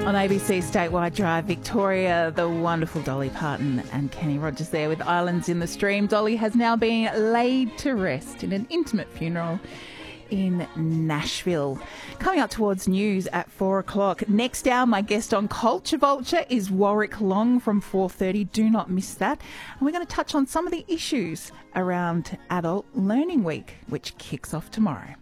On ABC Statewide Drive Victoria, the wonderful Dolly Parton and Kenny Rogers there with Islands in the Stream. Dolly has now been laid to rest in an intimate funeral in Nashville. Coming up towards news at 4 o'clock. Next hour, my guest on Culture Vulture is Warwick Long from 4:30. Do not miss that. And we're going to touch on some of the issues around Adult Learning Week, which kicks off tomorrow.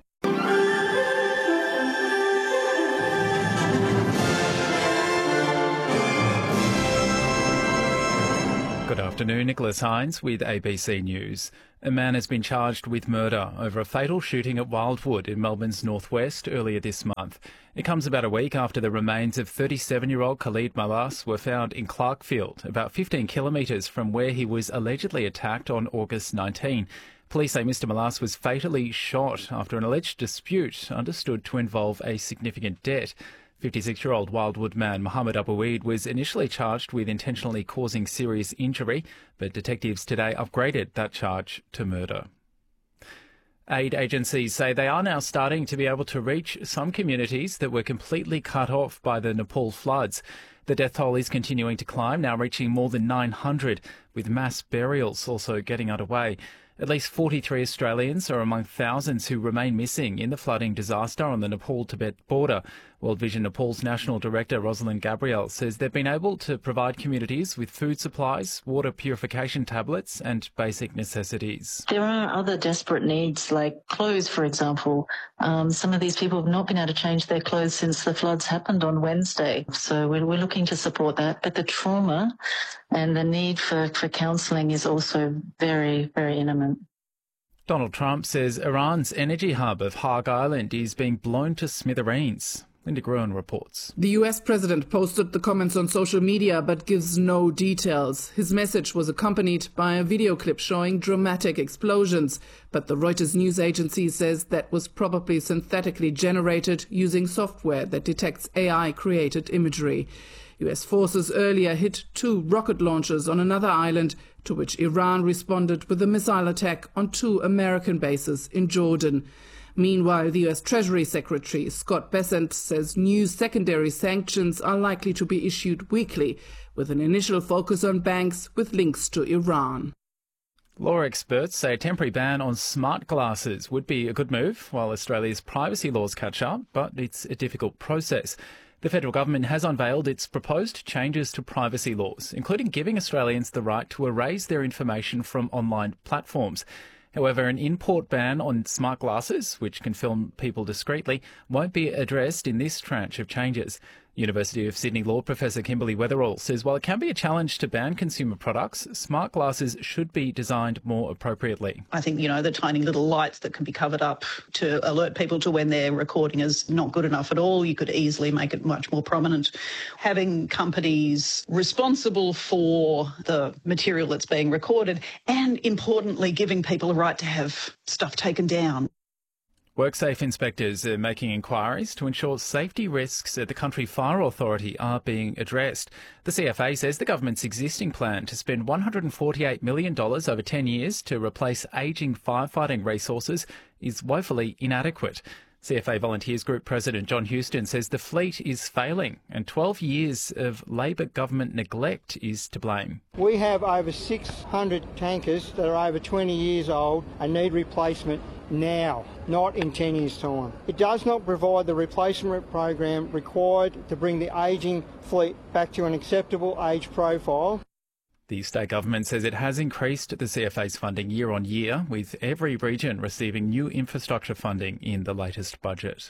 Good afternoon, Nicholas Hines with ABC News. A man has been charged with murder over a fatal shooting at Wildwood in Melbourne's northwest earlier this month. It comes about a week after the remains of 37-year-old Khalid Malas were found in Clarkfield, about 15 kilometres from where he was allegedly attacked on August 19. Police say Mr Malas was fatally shot after an alleged dispute understood to involve a significant debt. 56-year-old Wildwood man Mohammed Abu-Eid was initially charged with intentionally causing serious injury, but detectives today upgraded that charge to murder. Aid agencies say they are now starting to be able to reach some communities that were completely cut off by the Nepal floods. The death toll is continuing to climb, now reaching more than 900, with mass burials also getting underway. At least 43 Australians are among thousands who remain missing in the flooding disaster on the Nepal-Tibet border. World Vision Nepal's National Director Rosalind Gabriel says they've been able to provide communities with food supplies, water purification tablets and basic necessities. There are other desperate needs like clothes, for example. Some of these people have not been able to change their clothes since the floods happened on Wednesday. So we're looking to support that. But the trauma and the need for counselling is also very, very imminent. Donald Trump says Iran's energy hub of Hague Island is being blown to smithereens. Linda Gruen reports. The US president posted the comments on social media but gives no details. His message was accompanied by a video clip showing dramatic explosions, but the Reuters news agency says that was probably synthetically generated using software that detects AI-created imagery. US forces earlier hit 2 rocket launches on another island, to which Iran responded with a missile attack on 2 American bases in Jordan. Meanwhile, the US Treasury Secretary Scott Bessent says new secondary sanctions are likely to be issued weekly, with an initial focus on banks with links to Iran. Law experts say a temporary ban on smart glasses would be a good move while Australia's privacy laws catch up, but it's a difficult process. The federal government has unveiled its proposed changes to privacy laws, including giving Australians the right to erase their information from online platforms. However, an import ban on smart glasses, which can film people discreetly, won't be addressed in this tranche of changes. University of Sydney Law Professor Kimberly Weatherall says while it can be a challenge to ban consumer products, smart glasses should be designed more appropriately. I think, the tiny little lights that can be covered up to alert people to when their recording is not good enough at all, you could easily make it much more prominent. Having companies responsible for the material that's being recorded and, importantly, giving people a right to have stuff taken down. WorkSafe inspectors are making inquiries to ensure safety risks at the Country Fire Authority are being addressed. The CFA says the government's existing plan to spend $148 million over 10 years to replace ageing firefighting resources is woefully inadequate. CFA Volunteers Group President John Houston says the fleet is failing and 12 years of Labor government neglect is to blame. We have over 600 tankers that are over 20 years old and need replacement now, not in 10 years' time. It does not provide the replacement program required to bring the ageing fleet back to an acceptable age profile. The state government says it has increased the CFA's funding year on year, with every region receiving new infrastructure funding in the latest budget.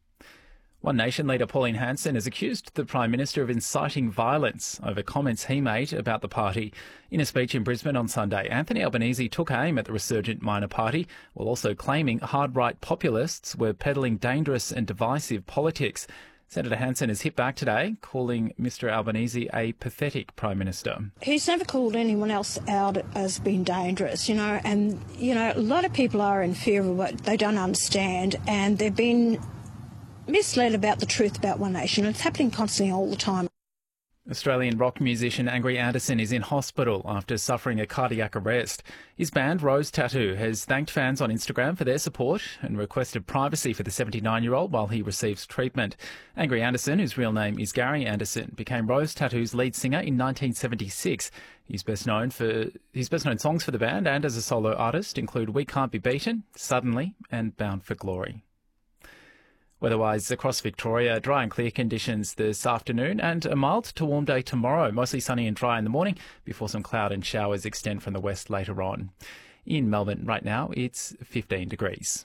One Nation leader Pauline Hanson has accused the Prime Minister of inciting violence over comments he made about the party. In a speech in Brisbane on Sunday, Anthony Albanese took aim at the resurgent minor party, while also claiming hard-right populists were peddling dangerous and divisive politics. Senator Hanson has hit back today, calling Mr Albanese a pathetic Prime Minister. He's never called anyone else out as being dangerous, and, a lot of people are in fear of what they don't understand, and they've been misled about the truth about One Nation. It's happening constantly all the time. Australian rock musician Angry Anderson is in hospital after suffering a cardiac arrest. His band, Rose Tattoo, has thanked fans on Instagram for their support and requested privacy for the 79-year-old while he receives treatment. Angry Anderson, whose real name is Gary Anderson, became Rose Tattoo's lead singer in 1976. He's best known songs for the band and as a solo artist include We Can't Be Beaten, Suddenly and Bound for Glory. Weather-wise, across Victoria, dry and clear conditions this afternoon and a mild to warm day tomorrow. Mostly sunny and dry in the morning before some cloud and showers extend from the west later on. In Melbourne right now, it's 15 degrees.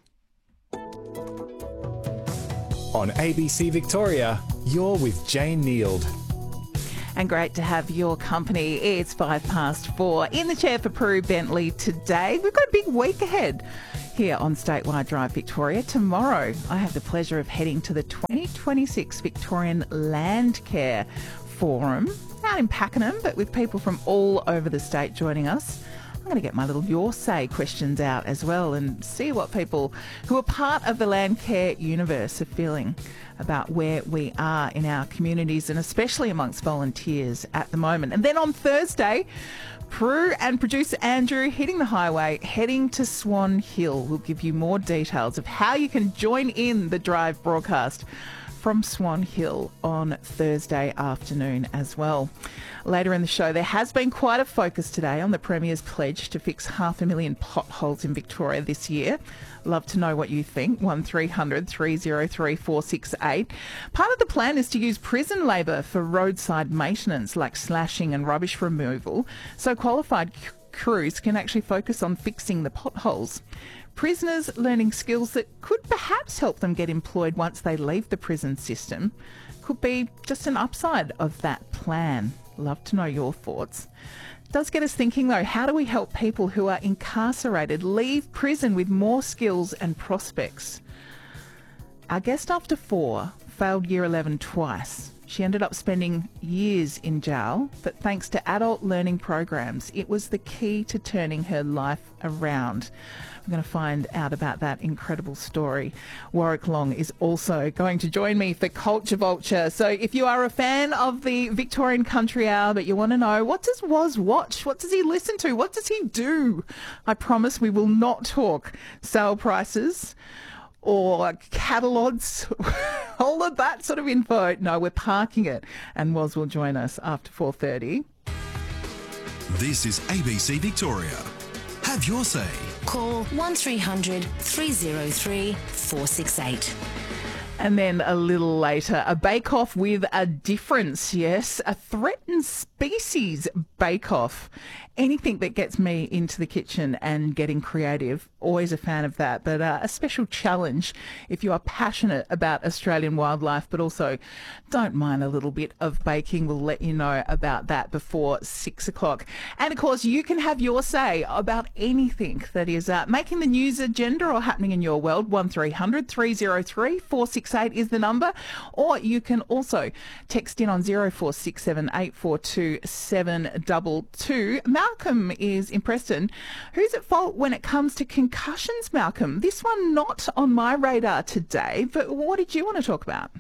On ABC Victoria, you're with Jane Neild. And great to have your company. It's 4:05. In the chair for Prue Bentley today. We've got a big week ahead here on Statewide Drive Victoria. Tomorrow, I have the pleasure of heading to the 2026 Victorian Landcare Forum out in Pakenham, but with people from all over the state joining us. I'm going to get my little Your Say questions out as well and see what people who are part of the Landcare universe are feeling about where we are in our communities and especially amongst volunteers at the moment. And then on Thursday, Prue and producer Andrew hitting the highway, heading to Swan Hill. We'll give you more details of how you can join in the Drive broadcast from Swan Hill on Thursday afternoon as well. Later in the show, there has been quite a focus today on the Premier's pledge to fix 500,000 potholes in Victoria this year. Love to know what you think. 1300 303 468. Part of the plan is to use prison labour for roadside maintenance like slashing and rubbish removal, so qualified crews can actually focus on fixing the potholes. Prisoners learning skills that could perhaps help them get employed once they leave the prison system could be just an upside of that plan. Love to know your thoughts. Does get us thinking though, how do we help people who are incarcerated leave prison with more skills and prospects? Our guest after 4 failed year 11 twice. She ended up spending years in jail, but thanks to adult learning programs, it was the key to turning her life around. We're going to find out about that incredible story. Warwick Long is also going to join me for Culture Vulture. So if you are a fan of the Victorian Country Hour, but you want to know, what does Woz watch? What does he listen to? What does he do? I promise we will not talk sale prices or catalogues, all of that sort of info. No, we're parking it. And Woz will join us after 4:30. This is ABC Victoria. Have your say. Call 1300 303 468. And then a little later, a bake-off with a difference, yes, a threatened species bake-off. Anything that gets me into the kitchen and getting creative, always a fan of that. But a special challenge if you are passionate about Australian wildlife, but also don't mind a little bit of baking. We'll let you know about that before 6 o'clock. And of course, you can have your say about anything that is making the news agenda or happening in your world. 1300 303 468 is the number. Or you can also text in on 0467 842 722. Malcolm is in Preston. Who's at fault when it comes to concussions, Malcolm? This one not on my radar today, but what did you want to talk about?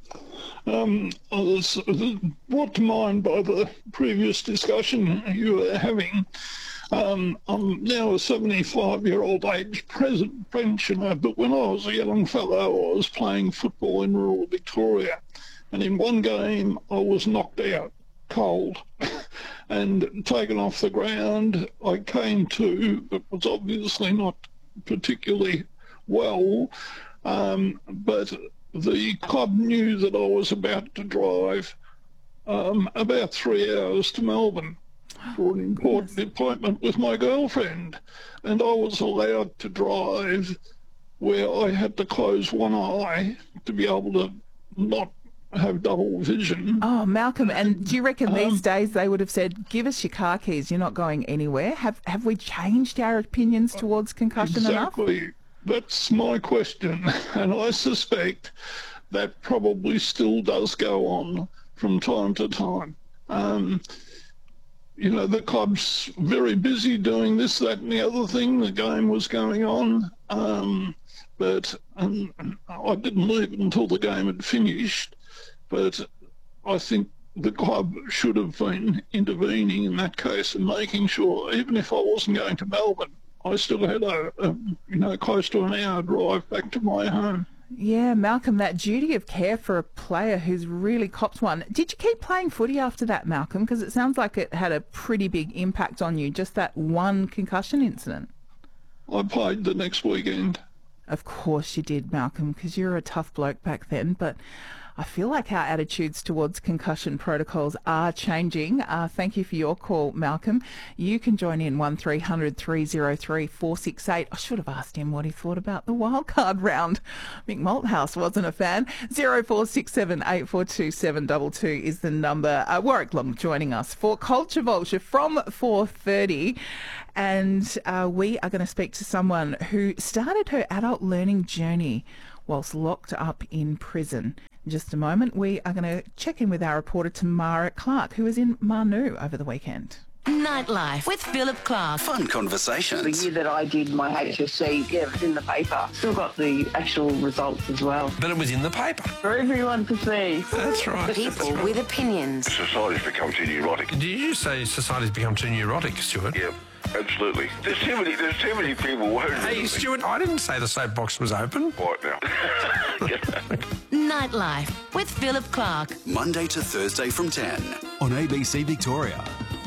I was brought to mind by the previous discussion you were having. I'm now a 75-year-old age pensioner, but when I was a young fellow, I was playing football in rural Victoria, and in one game I was knocked out cold and taken off the ground. I came to, it was obviously not particularly well, but the club knew that I was about to drive about 3 hours to Melbourne for an important appointment with my girlfriend, and I was allowed to drive where I had to close one eye to be able to not have double vision. Oh, Malcolm, and do you reckon these days they would have said, give us your car keys, you're not going anywhere? Have we changed our opinions towards concussion enough? Exactly. That's my question, and I suspect that probably still does go on from time to time. You know, the club's very busy doing this, that and the other thing. The game was going on, but I didn't leave it until the game had finished. But I think the club should have been intervening in that case and making sure, even if I wasn't going to Melbourne, I still had close to an hour drive back to my home. Yeah, Malcolm, that duty of care for a player who's really copped one. Did you keep playing footy after that, Malcolm? Because it sounds like it had a pretty big impact on you, just that one concussion incident. I played the next weekend. Of course you did, Malcolm, because you're a tough bloke back then, but I feel like our attitudes towards concussion protocols are changing. Thank you for your call, Malcolm. You can join in 1300 303 468. I should have asked him what he thought about the wildcard round. Mick Malthouse wasn't a fan. 0467 842 722 is the number. Warwick Long joining us for Culture Vulture from 4:30. And we are going to speak to someone who started her adult learning journey whilst locked up in prison. In just a moment, we are going to check in with our reporter Tamara Clark, who was in Manu over the weekend. Nightlife with Philip Clark. Fun conversations. The year that I did my HSC, it was in the paper. Still got the actual results as well. But it was in the paper. For everyone to see. That's right. People with opinions. Society's become too neurotic. Did you say society's become too neurotic, Stuart? Yeah. Absolutely. There's too many people worried. Hey, Stuart, I didn't say the soapbox was open. Right now. Nightlife with Philip Clark. Monday to Thursday from 10 on ABC Victoria.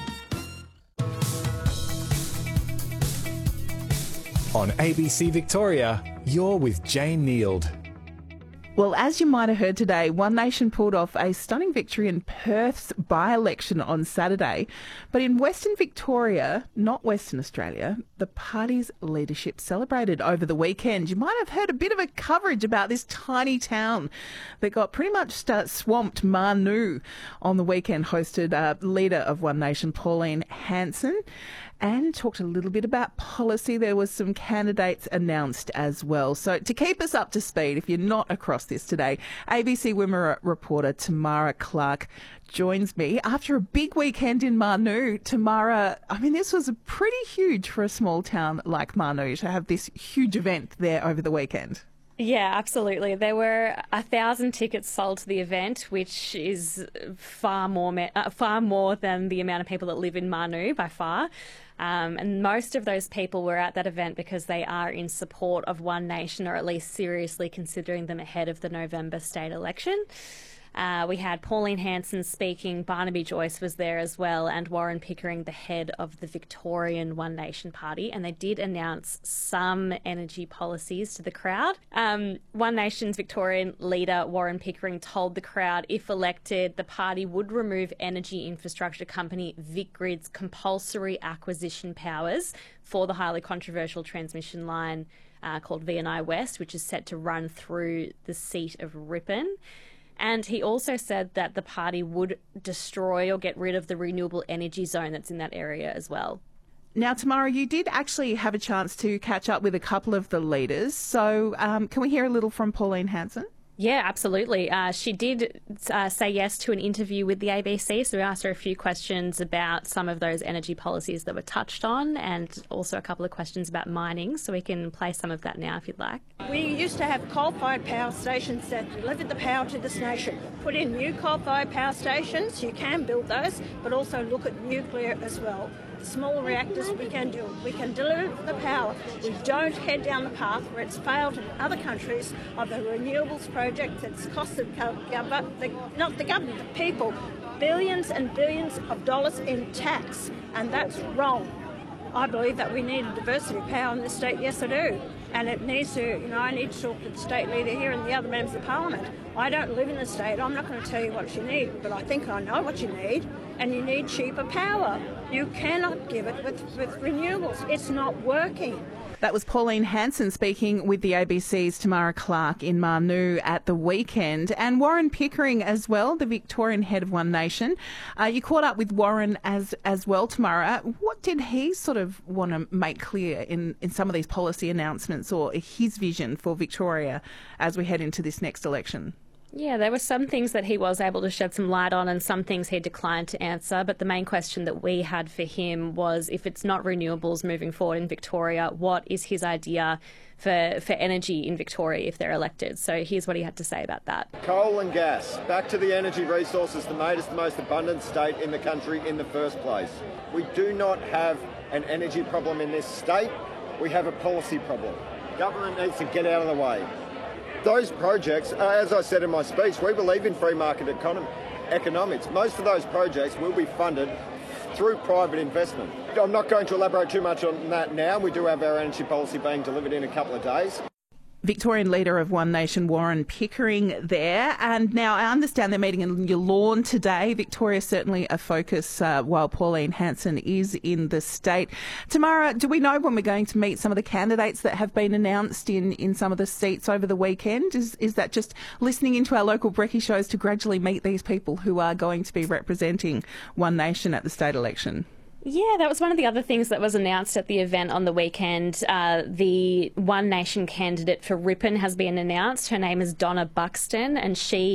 On ABC Victoria, you're with Jane Neild. Well, as you might have heard today, One Nation pulled off a stunning victory in Perth's by-election on Saturday. But in Western Victoria, not Western Australia, the party's leadership celebrated over the weekend. You might have heard a bit of a coverage about this tiny town that got pretty much swamped. Manu on the weekend hosted leader of One Nation, Pauline Hanson, and talked a little bit about policy. There was some candidates announced as well. So to keep us up to speed, if you're not across this today, ABC Wimmera reporter Tamara Clark joins me after a big weekend in Manu. Tamara, I mean, this was pretty huge for a small town like Manu to have this huge event there over the weekend. Yeah, absolutely. There were 1,000 tickets sold to the event, which is far more than the amount of people that live in Manu by far. And most of those people were at that event because they are in support of One Nation, or at least seriously considering them ahead of the November state election. We had Pauline Hanson speaking, Barnaby Joyce was there as well, and Warren Pickering, the head of the Victorian One Nation Party, and they did announce some energy policies to the crowd. One Nation's Victorian leader, Warren Pickering, told the crowd if elected, the party would remove energy infrastructure company VicGrid's compulsory acquisition powers for the highly controversial transmission line called VNI West, which is set to run through the seat of Ripon. And he also said that the party would destroy or get rid of the renewable energy zone that's in that area as well. Now, Tamara, you did actually have a chance to catch up with a couple of the leaders. So can we hear a little from Pauline Hanson? Yeah, absolutely. She did say yes to an interview with the ABC, so we asked her a few questions about some of those energy policies that were touched on, and also a couple of questions about mining, so we can play some of that now if you'd like. We used to have coal-fired power stations that delivered the power to this nation. Put in new coal-fired power stations, you can build those, but also look at nuclear as well. Small reactors we can do. We can deliver the power. We don't head down the path where it's failed in other countries of the renewables project that's cost the government, the people, billions and billions of dollars in tax, and that's wrong. I believe that we need a diversity of power in this state. Yes, I do. And it needs to, I need to talk to the state leader here and the other members of parliament. I don't live in the state. I'm not going to tell you what you need, but I think I know what you need, and you need cheaper power. You cannot give it with renewables. It's not working. That was Pauline Hanson speaking with the ABC's Tamara Clark in Manu at the weekend. And Warren Pickering as well, the Victorian head of One Nation. You caught up with Warren as well, Tamara. What did he sort of want to make clear in some of these policy announcements, or his vision for Victoria as we head into this next election? Yeah, there were some things that he was able to shed some light on and some things he declined to answer. But the main question that we had for him was, if it's not renewables moving forward in Victoria, what is his idea for energy in Victoria if they're elected? So here's what he had to say about that. Coal and gas, back to the energy resources that made us the most abundant state in the country in the first place. We do not have an energy problem in this state. We have a policy problem. Government needs to get out of the way. Those projects, as I said in my speech, we believe in free market economics. Most of those projects will be funded through private investment. I'm not going to elaborate too much on that now. We do have our energy policy being delivered in a couple of days. Victorian leader of One Nation, Warren Pickering there. And now I understand they're meeting in your lawn today. Victoria certainly a focus while Pauline Hanson is in the state. Tamara, do we know when we're going to meet some of the candidates that have been announced in some of the seats over the weekend? Is that just listening into our local brekkie shows to gradually meet these people who are going to be representing One Nation at the state election? Yeah, that was one of the other things that was announced at the event on the weekend. The One Nation candidate for Ripon has been announced. Her name is Donna Buxton, and she